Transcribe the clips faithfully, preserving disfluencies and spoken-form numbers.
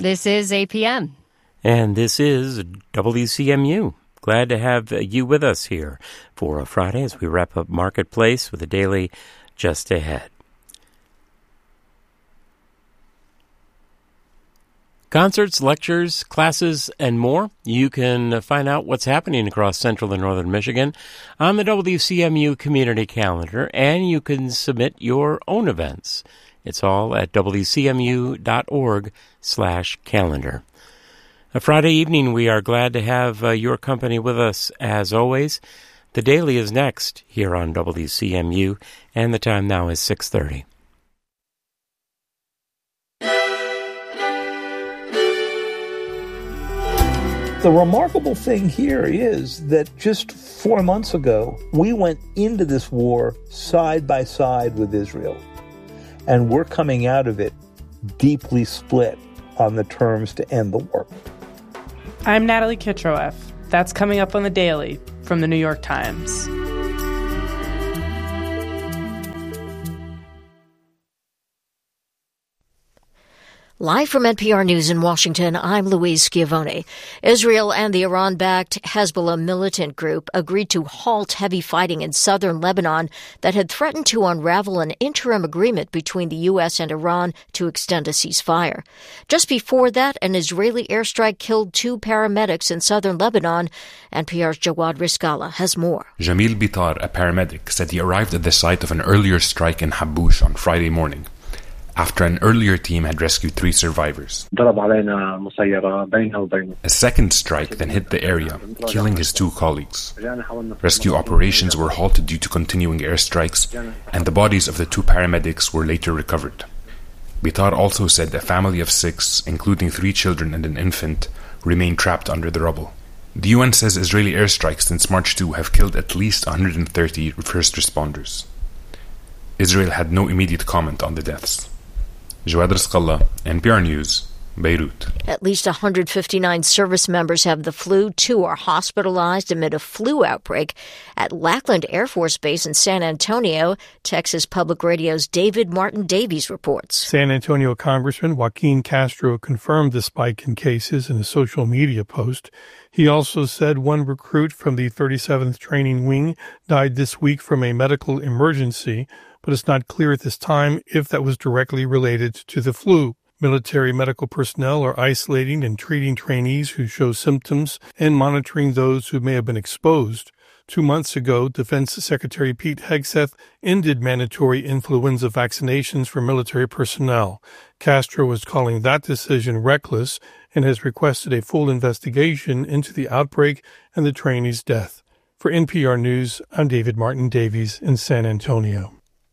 This is A P M. And this is W C M U. Glad to have you with us here for a Friday as we wrap up Marketplace with a daily just ahead. Concerts, lectures, classes, and more. You can find out what's happening across central and northern Michigan on the W C M U community calendar, and you can submit your own events. It's all at W C M U dot org slash calendar. A Friday evening, we are glad to have uh, your company with us as always. The Daily is next here on W C M U, and the time now is six thirty. The remarkable thing here is that just four months ago, we went into this war side by side with Israel. And we're coming out of it deeply split on the terms to end the war. I'm Natalie Kitroeff. That's coming up on The Daily from the New York Times. Live from N P R News in Washington, I'm Louise Schiavone. Israel and the Iran-backed Hezbollah militant group agreed to halt heavy fighting in southern Lebanon that had threatened to unravel an interim agreement between the U S and Iran to extend a ceasefire. Just before that, an Israeli airstrike killed two paramedics in southern Lebanon. N P R's Jawad Rizkallah has more. Jamil Bitar, a paramedic, said he arrived at the site of an earlier strike in Haboush on Friday morning, after an earlier team had rescued three survivors. A second strike then hit the area, killing his two colleagues. Rescue operations were halted due to continuing airstrikes, and the bodies of the two paramedics were later recovered. Bitar also said a family of six, including three children and an infant, remain trapped under the rubble. The U N says Israeli airstrikes since March second have killed at least one hundred thirty first responders. Israel had no immediate comment on the deaths. Jawad Rizkallah, N P R News, Beirut. At least one hundred fifty-nine service members have the flu. Two are hospitalized amid a flu outbreak at Lackland Air Force Base in San Antonio. Texas Public Radio's David Martin Davies reports. San Antonio Congressman Joaquin Castro confirmed the spike in cases in a social media post. He also said one recruit from the thirty-seventh Training Wing died this week from a medical emergency, but it's not clear at this time if that was directly related to the flu. Military medical personnel are isolating and treating trainees who show symptoms and monitoring those who may have been exposed. Two months ago, Defense Secretary Pete Hegseth ended mandatory influenza vaccinations for military personnel. Castro is calling that decision reckless and has requested a full investigation into the outbreak and the trainee's death. For N P R News, I'm David Martin Davies in San Antonio.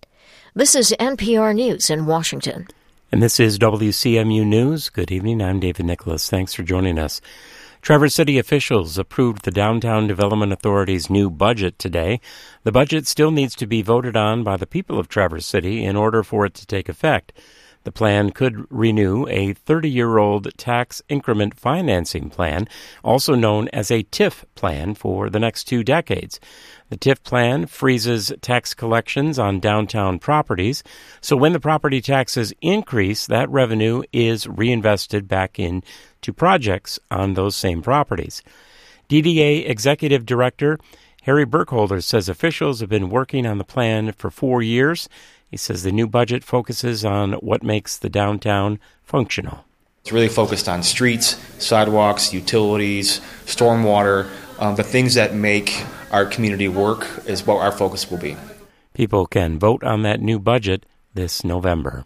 This is N P R News in Washington. And this is W C M U News. Good evening. I'm David Nicholas. Thanks for joining us. Traverse City officials approved the Downtown Development Authority's new budget today. The budget still needs to be voted on by the people of Traverse City in order for it to take effect. The plan could renew a thirty-year-old tax increment financing plan, also known as a T I F plan, for the next two decades. The T I F plan freezes tax collections on downtown properties, so when the property taxes increase, that revenue is reinvested back into projects on those same properties. D D A Executive Director Harry Burkholder says officials have been working on the plan for four years. He says the new budget focuses on what makes the downtown functional. It's really focused on streets, sidewalks, utilities, stormwater, um, the things that make our community work is what our focus will be. People can vote on that new budget this November.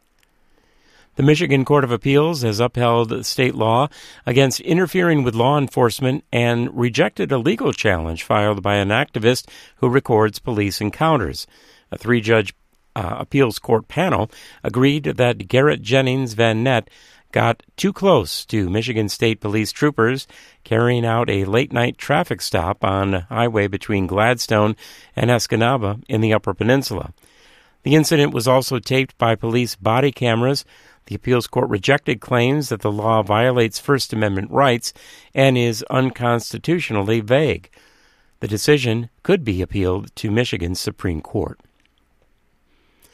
The Michigan Court of Appeals has upheld state law against interfering with law enforcement and rejected a legal challenge filed by an activist who records police encounters. A three-judge uh, appeals court panel agreed that Garrett Jennings Van Nett got too close to Michigan State Police troopers carrying out a late-night traffic stop on a highway between Gladstone and Escanaba in the Upper Peninsula. The incident was also taped by police body cameras. The appeals court rejected claims that the law violates First Amendment rights and is unconstitutionally vague. The decision could be appealed to Michigan's Supreme Court.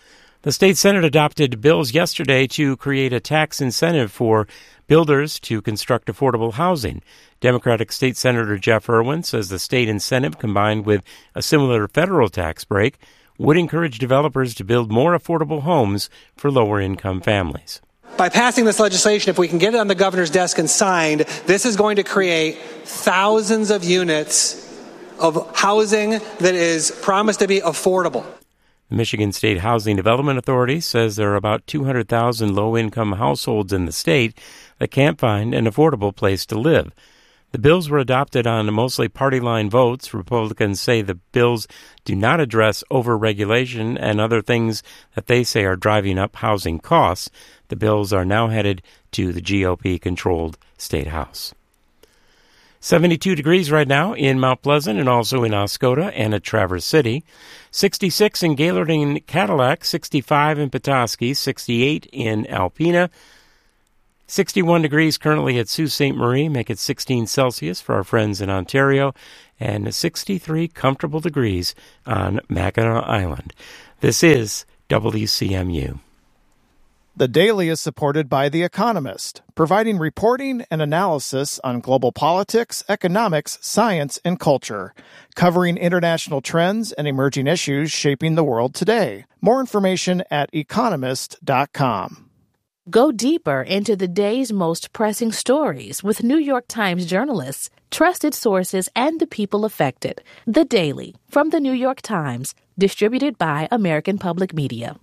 The state Senate adopted bills yesterday to create a tax incentive for builders to construct affordable housing. Democratic State Senator Jeff Irwin says the state incentive, combined with a similar federal tax break, would encourage developers to build more affordable homes for lower-income families. By passing this legislation, if we can get it on the governor's desk and signed, this is going to create thousands of units of housing that is promised to be affordable. The Michigan State Housing Development Authority says there are about two hundred thousand low-income households in the state that can't find an affordable place to live. The bills were adopted on mostly party-line votes. Republicans say the bills do not address over-regulation and other things that they say are driving up housing costs. The bills are now headed to the G O P-controlled State House. seventy-two degrees right now in Mount Pleasant and also in Oscoda and at Traverse City. sixty-six in Gaylord and Cadillac, sixty-five in Petoskey, sixty-eight in Alpena. sixty-one degrees currently at Sault Ste. Marie, make it sixteen Celsius for our friends in Ontario, and sixty-three comfortable degrees on Mackinac Island. This is W C M U. The Daily is supported by The Economist, providing reporting and analysis on global politics, economics, science, and culture, covering international trends and emerging issues shaping the world today. More information at economist dot com. Go deeper into the day's most pressing stories with New York Times journalists, trusted sources, and the people affected. The Daily from the New York Times, distributed by American Public Media.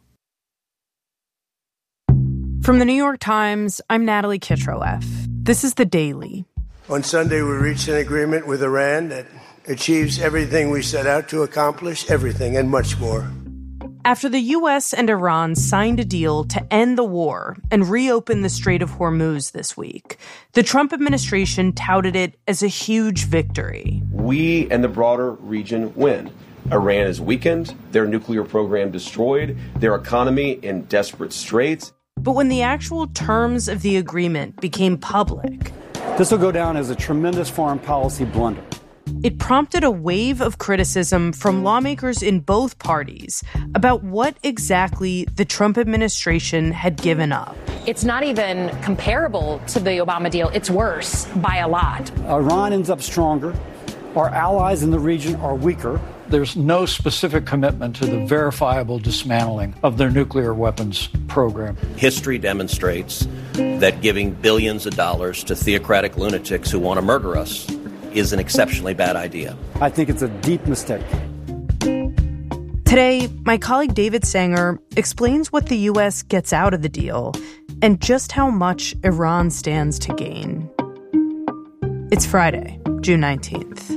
From the New York Times, I'm Natalie Kitroeff. This is The Daily. On Sunday, we reached an agreement with Iran that achieves everything we set out to accomplish, everything and much more. After the U S and Iran signed a deal to end the war and reopen the Strait of Hormuz this week, the Trump administration touted it as a huge victory. We and the broader region win. Iran is weakened, their nuclear program destroyed, their economy in desperate straits. But when the actual terms of the agreement became public, this will go down as a tremendous foreign policy blunder. It prompted a wave of criticism from lawmakers in both parties about what exactly the Trump administration had given up. It's not even comparable to the Obama deal. It's worse by a lot. Iran ends up stronger. Our allies in the region are weaker. There's no specific commitment to the verifiable dismantling of their nuclear weapons program. History demonstrates that giving billions of dollars to theocratic lunatics who want to murder us is an exceptionally bad idea. I think it's a deep mistake. Today, my colleague David Sanger explains what the U S gets out of the deal and just how much Iran stands to gain. It's Friday, June nineteenth.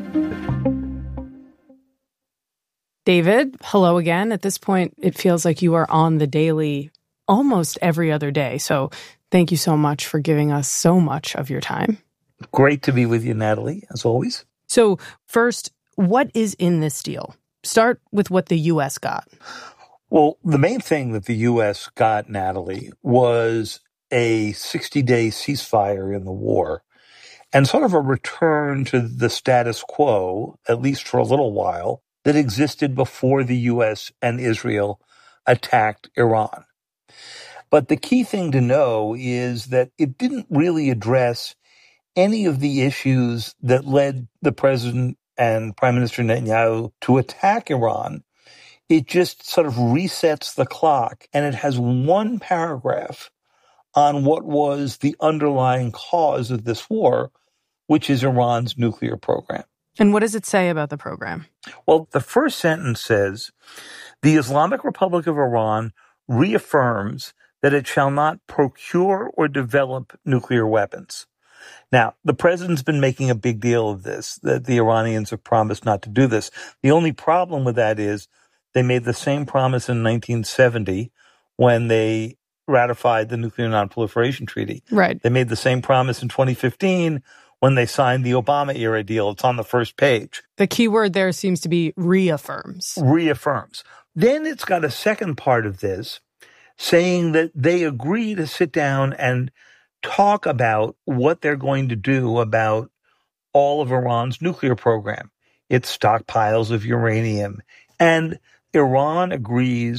David, hello again. At this point, it feels like you are on The Daily almost every other day. So thank you so much for giving us so much of your time. Great to be with you, Natalie, as always. So first, what is in this deal? Start with what the U S got. Well, the main thing that the U S got, Natalie, was a sixty-day ceasefire in the war and sort of a return to the status quo, at least for a little while, that existed before the U S and Israel attacked Iran. But the key thing to know is that it didn't really address any of the issues that led the president and Prime Minister Netanyahu to attack Iran. It just sort of resets the clock, and it has one paragraph on what was the underlying cause of this war, which is Iran's nuclear program. And what does it say about the program? Well, the first sentence says, the Islamic Republic of Iran reaffirms that it shall not procure or develop nuclear weapons. Now, the president's been making a big deal of this, that the Iranians have promised not to do this. The only problem with that is they made the same promise in nineteen seventy when they ratified the Nuclear Non-Proliferation Treaty. Right. They made the same promise in twenty fifteen when they signed the Obama-era deal. It's on the first page. The key word there seems to be reaffirms. Reaffirms. Then it's got a second part of this saying that they agree to sit down and talk about what they're going to do about all of Iran's nuclear program, its stockpiles of uranium. And Iran agrees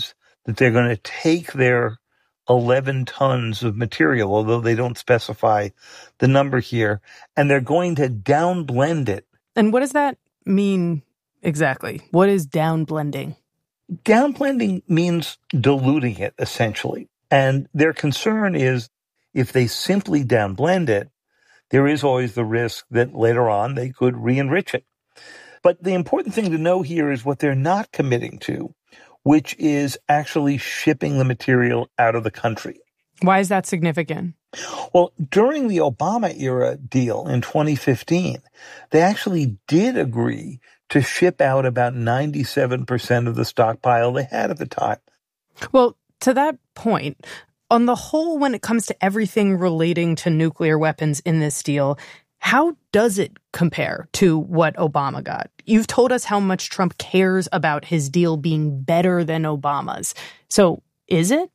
that they're going to take their eleven tons of material, although they don't specify the number here, and they're going to downblend it. And what does that mean exactly? What is downblending? Downblending means diluting it, essentially. And their concern is if they simply downblend it, there is always the risk that later on they could re-enrich it. But the important thing to know here is what they're not committing to, which is actually shipping the material out of the country. Why is that significant? Well, during the Obama era deal in twenty fifteen, they actually did agree to ship out about ninety-seven percent of the stockpile they had at the time. Well, to that point, on the whole, when it comes to everything relating to nuclear weapons in this deal, how does it compare to what Obama got? You've told us how much Trump cares about his deal being better than Obama's. So is it?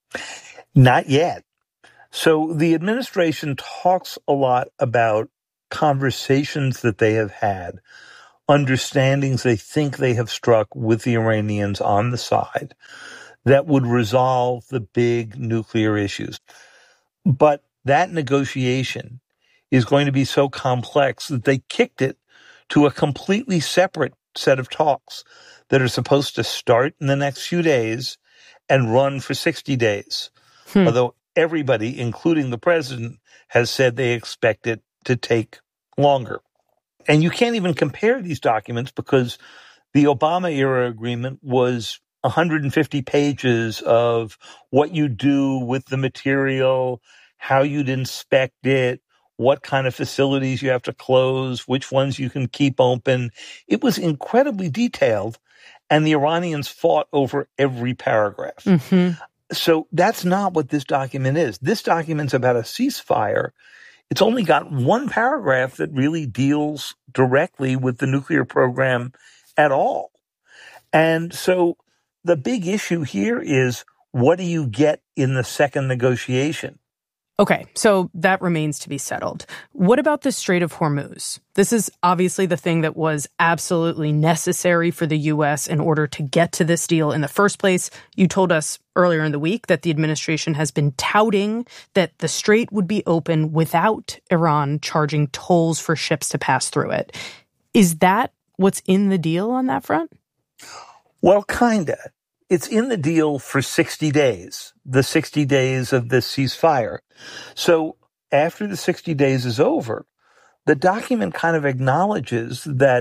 Not yet. So the administration talks a lot about conversations that they have had, understandings they think they have struck with the Iranians on the side that would resolve the big nuclear issues. But that negotiation is going to be so complex that they kicked it to a completely separate set of talks that are supposed to start in the next few days and run for sixty days. Hmm. Although everybody, including the president, has said they expect it to take longer. And you can't even compare these documents because the Obama-era agreement was one hundred fifty pages of what you do with the material, how you'd inspect it, what kind of facilities you have to close, which ones you can keep open. It was incredibly detailed, and the Iranians fought over every paragraph. Mm-hmm. So that's not what this document is. This document's about a ceasefire. It's only got one paragraph that really deals directly with the nuclear program at all. And so the big issue here is, what do you get in the second negotiation? Okay, so that remains to be settled. What about the Strait of Hormuz? This is obviously the thing that was absolutely necessary for the U S in order to get to this deal in the first place. You told us earlier in the week that the administration has been touting that the strait would be open without Iran charging tolls for ships to pass through it. Is that what's in the deal on that front? Well, kinda. It's in the deal for sixty days, the sixty days of this ceasefire. So after the sixty days is over, the document kind of acknowledges that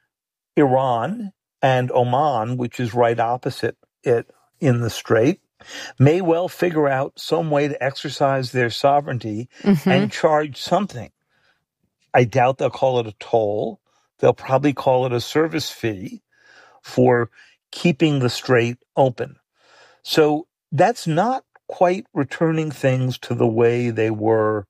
Iran and Oman, which is right opposite it in the strait, may well figure out some way to exercise their sovereignty mm-hmm. and charge something. I doubt they'll call it a toll. They'll probably call it a service fee for keeping the strait open. So that's not quite returning things to the way they were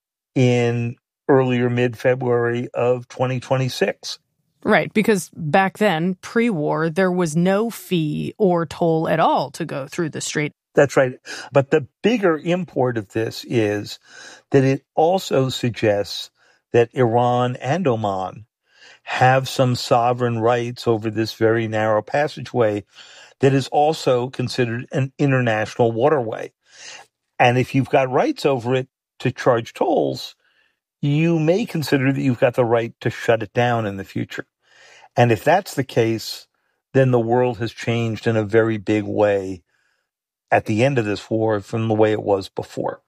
in earlier mid-February of twenty twenty-six. Right, because back then, pre-war, there was no fee or toll at all to go through the strait. That's right. But the bigger import of this is that it also suggests that Iran and Oman have some sovereign rights over this very narrow passageway that is also considered an international waterway. And if you've got rights over it to charge tolls, you may consider that you've got the right to shut it down in the future. And if that's the case, then the world has changed in a very big way at the end of this war from the way it was before.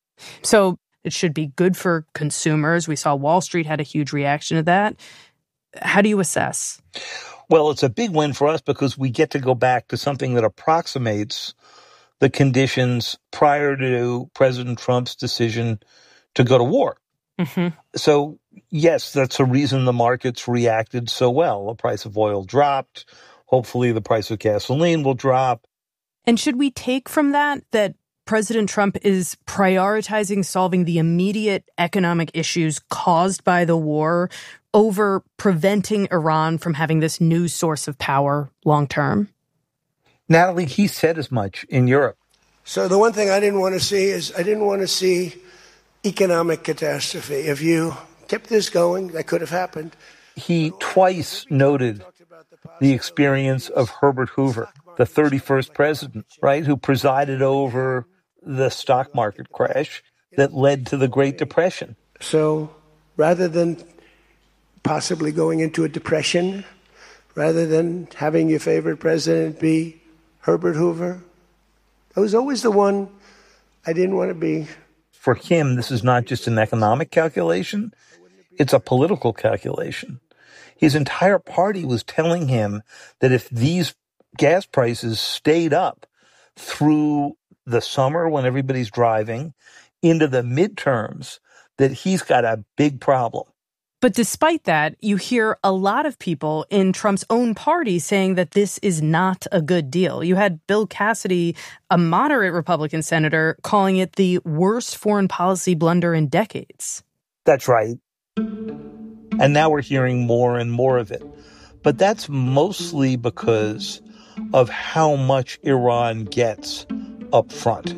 So it should be good for consumers. We saw Wall Street had a huge reaction to that. How do you assess? Well, it's a big win for us because we get to go back to something that approximates the conditions prior to President Trump's decision to go to war. Mm-hmm. So, yes, that's the reason the markets reacted so well. The price of oil dropped. Hopefully the price of gasoline will drop. And should we take from that that President Trump is prioritizing solving the immediate economic issues caused by the war over preventing Iran from having this new source of power long term? Natalie, he said as much in Europe. So the one thing I didn't want to see is I didn't want to see economic catastrophe. If you kept this going, that could have happened. He twice noted the experience of Herbert Hoover the thirty-first president, right, who presided over the stock market crash that led to the Great Depression. So rather than possibly going into a depression, rather than having your favorite president be Herbert Hoover, I was always the one I didn't want to be. For him, this is not just an economic calculation, it's a political calculation. His entire party was telling him that if these gas prices stayed up through the summer when everybody's driving, into the midterms, that he's got a big problem. But despite that, you hear a lot of people in Trump's own party saying that this is not a good deal. You had Bill Cassidy, a moderate Republican senator, calling it the worst foreign policy blunder in decades. That's right. And now we're hearing more and more of it. But that's mostly because of how much Iran gets up front.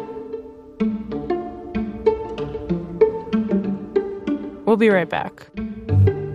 We'll be right back.